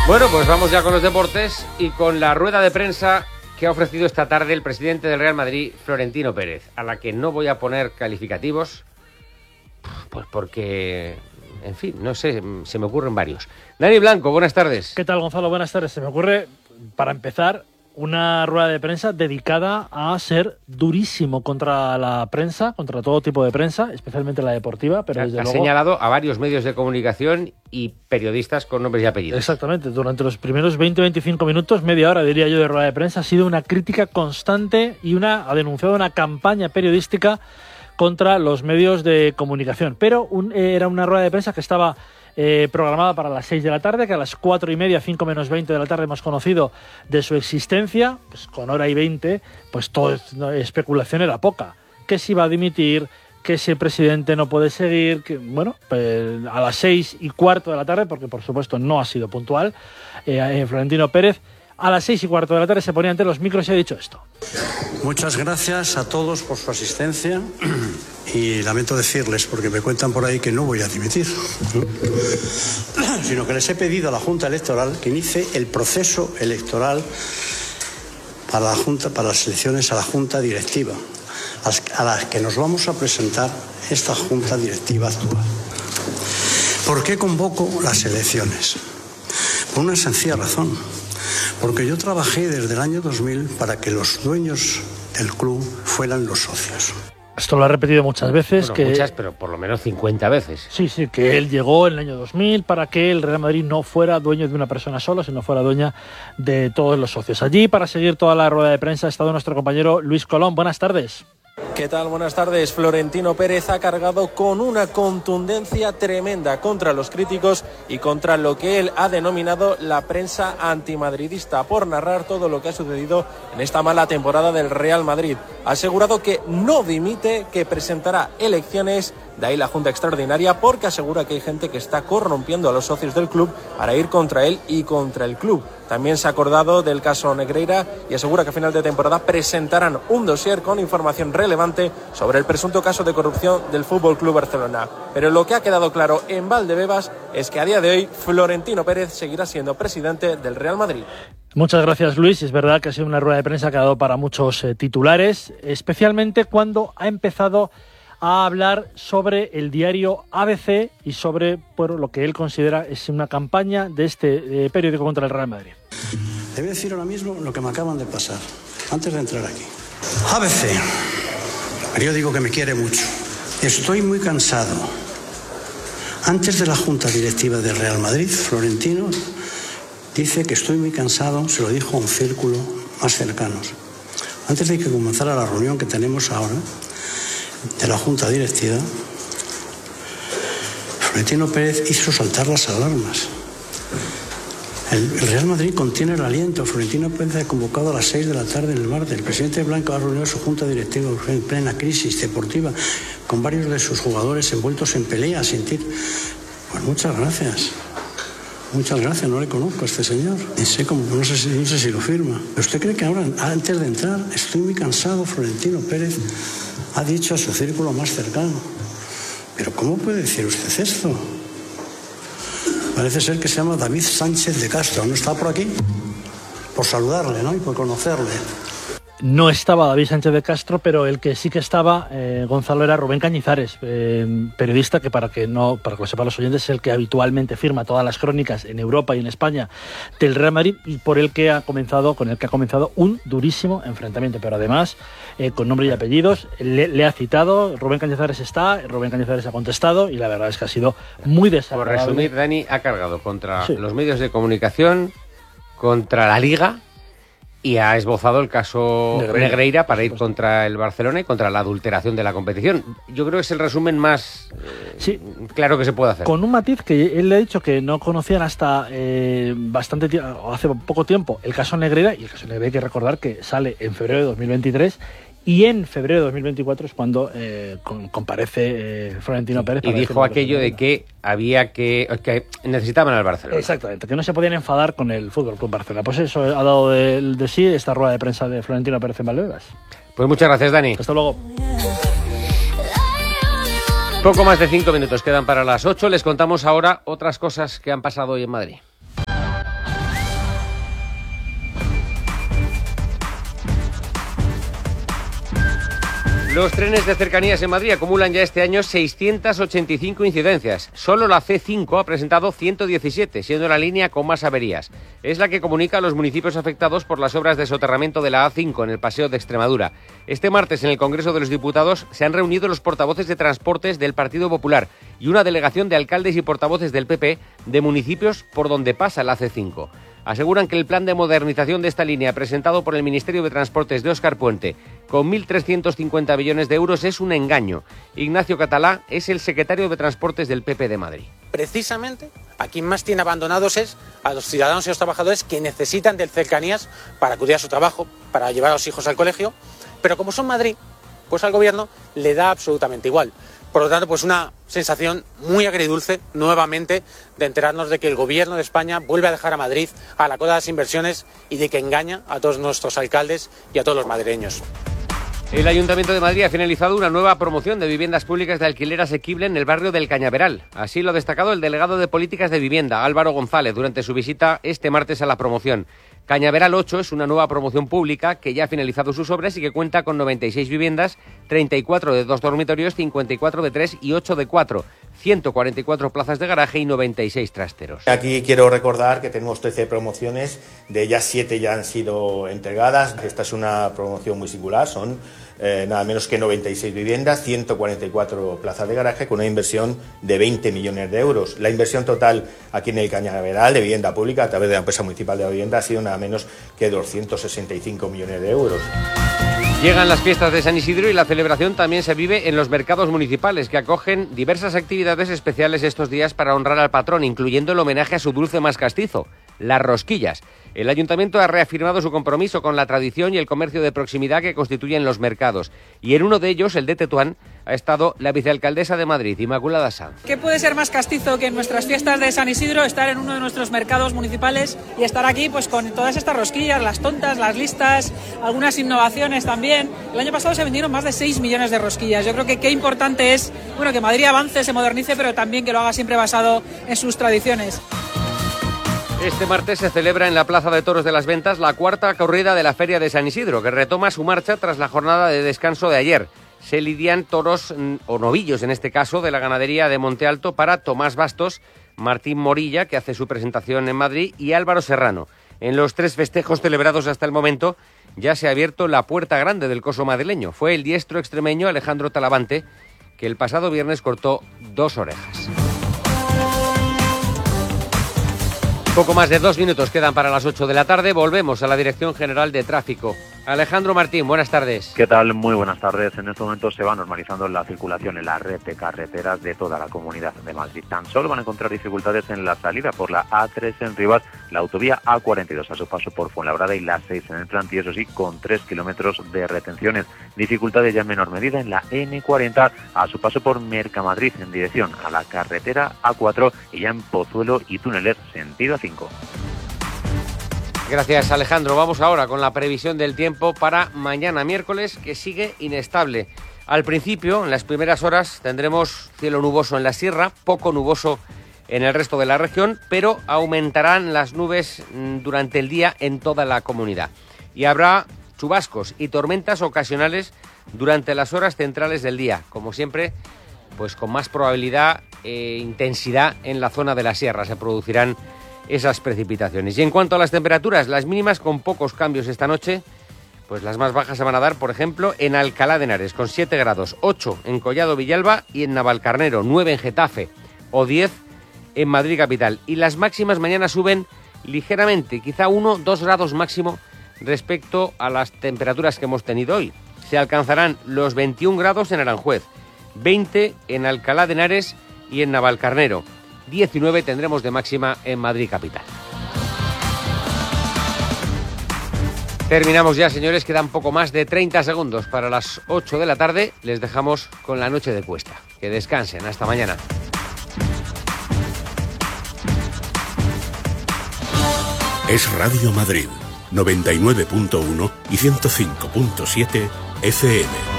Bueno, pues vamos ya con los deportes y con la rueda de prensa que ha ofrecido esta tarde el presidente del Real Madrid, Florentino Pérez, a la que no voy a poner calificativos, pues porque, en fin, no sé, se me ocurren varios. Dani Blanco, buenas tardes. ¿Qué tal, Gonzalo? Buenas tardes. Se me ocurre, para empezar, una rueda de prensa dedicada a ser durísimo contra la prensa, contra todo tipo de prensa, especialmente la deportiva, pero desde luego... Ha señalado a varios medios de comunicación y periodistas con nombres y apellidos. Exactamente. Durante los primeros 20-25 minutos, media hora, diría yo, de rueda de prensa, ha sido una crítica constante y ha denunciado una campaña periodística contra los medios de comunicación. Pero era una rueda de prensa que estaba programada para las 6 de la tarde, que a las 4:30, 5 menos 20 de la tarde hemos conocido de su existencia, pues con hora y 20, pues toda especulación era poca. Que si iba a dimitir, que si el presidente no puede seguir, que bueno, pues a las 6:15 de la tarde, porque por supuesto no ha sido puntual, Florentino Pérez, a las 6:15 de la tarde se ponía ante los micros y ha dicho esto. Muchas gracias a todos por su asistencia y lamento decirles, porque me cuentan por ahí que no voy a dimitir, sino que les he pedido a la Junta Electoral que inicie el proceso electoral para la Junta, para las elecciones a la Junta Directiva, a las que nos vamos a presentar esta Junta Directiva actual. ¿Por qué convoco las elecciones? Por una sencilla razón. Porque yo trabajé desde el año 2000 para que los dueños del club fueran los socios. Esto lo ha repetido muchas veces. Bueno, muchas, pero por lo menos 50 veces. Sí, que él llegó en el año 2000 para que el Real Madrid no fuera dueño de una persona sola, sino fuera dueña de todos los socios. Allí, para seguir toda la rueda de prensa, ha estado nuestro compañero Luis Colón. Buenas tardes. ¿Qué tal? Buenas tardes. Florentino Pérez ha cargado con una contundencia tremenda contra los críticos y contra lo que él ha denominado la prensa antimadridista por narrar todo lo que ha sucedido en esta mala temporada del Real Madrid. Ha asegurado que no dimite, que presentará elecciones, de ahí la Junta Extraordinaria, porque asegura que hay gente que está corrompiendo a los socios del club para ir contra él y contra el club. También se ha acordado del caso Negreira y asegura que a final de temporada presentarán un dossier con información relevante sobre el presunto caso de corrupción del Fútbol Club Barcelona. Pero lo que ha quedado claro en Valdebebas es que a día de hoy Florentino Pérez seguirá siendo presidente del Real Madrid. Muchas gracias, Luis. Es verdad que ha sido una rueda de prensa que ha dado para muchos titulares, especialmente cuando ha empezado a hablar sobre el diario ABC y sobre lo que él considera es una campaña de este periódico contra el Real Madrid. Te voy a decir ahora mismo lo que me acaban de pasar, antes de entrar aquí. ABC, periódico que me quiere mucho. Estoy muy cansado. Antes de la Junta Directiva del Real Madrid, Florentino dice que estoy muy cansado, se lo dijo a un círculo más cercanos. Antes de que comenzara la reunión que tenemos ahora, de la Junta Directiva, Florentino Pérez hizo saltar las alarmas. El Real Madrid contiene el aliento. Florentino Pérez ha convocado a las 6 de la tarde en el martes. El presidente Blanco ha reunido su Junta Directiva en plena crisis deportiva, con varios de sus jugadores envueltos en peleas, sin tir. Pues muchas gracias. Muchas gracias, no le conozco a este señor. No sé si lo firma. ¿Pero usted cree que ahora, antes de entrar, estoy muy cansado? Florentino Pérez ha dicho a su círculo más cercano. ¿Pero cómo puede decir usted esto? Parece ser que se llama David Sánchez de Castro. ¿No está por aquí? Por saludarle, ¿no? Y por conocerle. No estaba David Sánchez de Castro, pero el que sí que estaba, Gonzalo, era Rubén Cañizares, periodista que para que lo sepan los oyentes, es el que habitualmente firma todas las crónicas en Europa y en España del Real Madrid y con el que ha comenzado un durísimo enfrentamiento. Pero además, con nombre y apellidos, le ha citado, Rubén Cañizares ha contestado y la verdad es que ha sido muy desagradable. Por resumir, Dani ha cargado contra los medios de comunicación, contra la Liga, y ha esbozado el caso Negreira para ir contra el Barcelona y contra la adulteración de la competición. Yo creo que es el resumen más claro que se puede hacer. Con un matiz que él le ha dicho que no conocían hasta hace poco tiempo el caso Negreira, y el caso Negreira hay que recordar que sale en febrero de 2023 y en febrero de 2024 es cuando comparece Florentino Pérez. Y dijo aquello de que que necesitaban al Barcelona. Exactamente, que no se podían enfadar con el Fútbol Club Barcelona. Pues eso ha dado de sí esta rueda de prensa de Florentino Pérez en Valdebebas. Pues muchas gracias, Dani. Hasta luego. Poco más de 5 minutos quedan para las 8. Les contamos ahora otras cosas que han pasado hoy en Madrid. Los trenes de cercanías en Madrid acumulan ya este año 685 incidencias. Solo la C5 ha presentado 117, siendo la línea con más averías. Es la que comunica a los municipios afectados por las obras de soterramiento de la A5 en el Paseo de Extremadura. Este martes en el Congreso de los Diputados se han reunido los portavoces de transportes del Partido Popular y una delegación de alcaldes y portavoces del PP de municipios por donde pasa la C5. Aseguran que el plan de modernización de esta línea presentado por el Ministerio de Transportes de Óscar Puente con 1.350 millones de euros es un engaño. Ignacio Catalá es el secretario de Transportes del PP de Madrid. Precisamente a quien más tiene abandonados es a los ciudadanos y los trabajadores que necesitan de cercanías para acudir a su trabajo, para llevar a los hijos al colegio, pero como son Madrid, pues al gobierno le da absolutamente igual. Por lo tanto, pues una sensación muy agridulce, nuevamente, de enterarnos de que el Gobierno de España vuelve a dejar a Madrid a la cola de las inversiones y de que engaña a todos nuestros alcaldes y a todos los madrileños. El Ayuntamiento de Madrid ha finalizado una nueva promoción de viviendas públicas de alquiler asequible en el barrio del Cañaveral. Así lo ha destacado el delegado de Políticas de Vivienda, Álvaro González, durante su visita este martes a la promoción. Cañaveral 8 es una nueva promoción pública que ya ha finalizado sus obras y que cuenta con 96 viviendas, 34 de 2 dormitorios, 54 de 3 y 8 de 4, 144 plazas de garaje y 96 trasteros. Aquí quiero recordar que tenemos 13 promociones, de ellas 7 ya han sido entregadas. Esta es una promoción muy singular, son nada menos que 96 viviendas, 144 plazas de garaje con una inversión de 20 millones de euros. La inversión total aquí en el Cañaveral de vivienda pública a través de la empresa municipal de la vivienda ha sido nada menos que 265 millones de euros. Llegan las fiestas de San Isidro y la celebración también se vive en los mercados municipales, que acogen diversas actividades especiales estos días para honrar al patrón, incluyendo el homenaje a su dulce más castizo, las rosquillas. El Ayuntamiento ha reafirmado su compromiso con la tradición y el comercio de proximidad que constituyen los mercados. Y en uno de ellos, el de Tetuán, ha estado la vicealcaldesa de Madrid, Inmaculada Sanz. ¿Qué puede ser más castizo que en nuestras fiestas de San Isidro estar en uno de nuestros mercados municipales y estar aquí pues con todas estas rosquillas, las tontas, las listas, algunas innovaciones también? El año pasado se vendieron más de 6 millones de rosquillas. Yo creo que qué importante es, bueno, que Madrid avance, se modernice, pero también que lo haga siempre basado en sus tradiciones. Este martes se celebra en la Plaza de Toros de las Ventas la cuarta corrida de la Feria de San Isidro, que retoma su marcha tras la jornada de descanso de ayer. Se lidian toros, o novillos en este caso, de la ganadería de Monte Alto para Tomás Bastos, Martín Morilla, que hace su presentación en Madrid, y Álvaro Serrano. En los 3 festejos celebrados hasta el momento ya se ha abierto la puerta grande del coso madrileño. Fue el diestro extremeño Alejandro Talavante que el pasado viernes cortó 2 orejas. Poco más de 2 minutos quedan para las 8 de la tarde. Volvemos a la Dirección General de Tráfico. Alejandro Martín, buenas tardes. ¿Qué tal? Muy buenas tardes. En este momento se va normalizando la circulación en la red de carreteras de toda la Comunidad de Madrid. Tan solo van a encontrar dificultades en la salida por la A3 en Rivas, la autovía A42 a su paso por Fuenlabrada y la 6 en el Planty, eso sí, con 3 kilómetros de retenciones. Dificultades ya en menor medida en la N40 a su paso por Mercamadrid en dirección a la carretera A4 y ya en Pozuelo y Túneles sentido A5. Gracias, Alejandro. Vamos ahora con la previsión del tiempo para mañana miércoles, que sigue inestable. Al principio, en las primeras horas, tendremos cielo nuboso en la sierra, poco nuboso en el resto de la región, pero aumentarán las nubes durante el día en toda la comunidad. Y habrá chubascos y tormentas ocasionales durante las horas centrales del día, como siempre, pues con más probabilidad e intensidad en la zona de la sierra se producirán esas precipitaciones. Y en cuanto a las temperaturas, las mínimas con pocos cambios esta noche, pues las más bajas se van a dar, por ejemplo, en Alcalá de Henares, con 7 grados, 8 en Collado Villalba y en Navalcarnero, 9 en Getafe o 10 en Madrid capital. Y las máximas mañana suben ligeramente, quizá 1-2 grados máximo respecto a las temperaturas que hemos tenido hoy. Se alcanzarán los 21 grados en Aranjuez, 20 en Alcalá de Henares y en Navalcarnero. 19 tendremos de máxima en Madrid capital. Terminamos ya, señores, quedan poco más de 30 segundos para las 8 de la tarde. Les dejamos con la noche de Cuesta. Que descansen, hasta mañana. Es Radio Madrid, 99.1 y 105.7 FM.